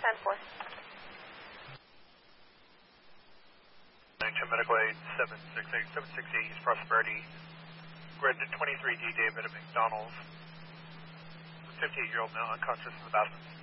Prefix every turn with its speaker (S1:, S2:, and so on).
S1: 10-4.
S2: Medical aid 768 East Prosperity. Grid 23D David at McDonald's. 58-year-old male unconscious in the bathroom.